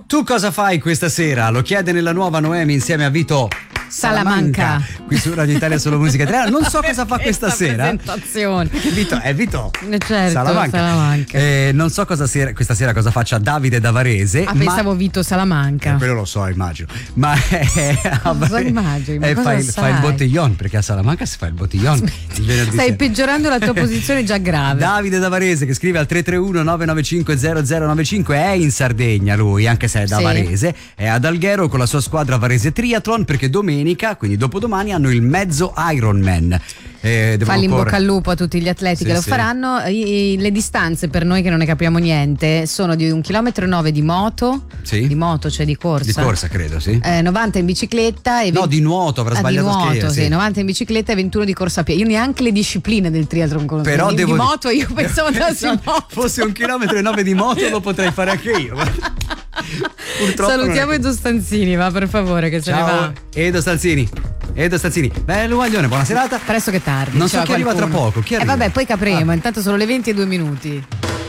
Tu cosa fai questa sera? Lo chiede nella nuova Noemi insieme a Vito Salamanca, qui su Radio Italia Solo Musica Italiana. Non so cosa fa questa sera. Presentazione. È Vito Certo, Salamanca. Non so questa sera cosa faccia Davide da Varese. Pensavo Vito Salamanca. Quello lo so, immagino. Ma fa il bottiglione, perché a Salamanca si fa il bottiglione. Stai peggiorando la tua posizione già grave. Davide da Varese che scrive al 331 995 0095 è in Sardegna lui, anche se è da Varese, è ad Alghero con la sua squadra Varese Triathlon, perché domenica, quindi dopodomani, hanno il mezzo Ironman. Falli in bocca al lupo a tutti gli atleti che lo faranno. Le distanze, per noi che non ne capiamo niente, sono di 1,9 km di moto, di moto, cioè di corsa credo, sì. 90 in bicicletta e di nuoto, avrà sbagliato scheda, sì, 90 in bicicletta e 21 di corsa a piedi. Io neanche le discipline del triathlon conosco. Però di moto io pensavo andassi in moto. Fosse 1,9 km di moto lo potrei fare anche io. Purtroppo salutiamo Edo Stanzini, va, per favore, che se ne va. Edo Stanzini, bello Maglione, buona serata. Presto che tardi. Non so chi arriva tra poco. Chi arriva? Vabbè, poi capremo. Intanto sono le 20:02.